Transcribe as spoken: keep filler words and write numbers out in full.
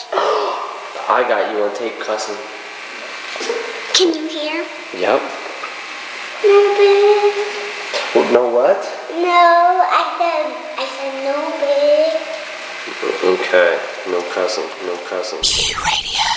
I got you on tape, cousin. Can you hear? Yep. No, babe. Well, no what? No, I said, I said no, babe. Okay. No cousin. No cousin. Q Radio.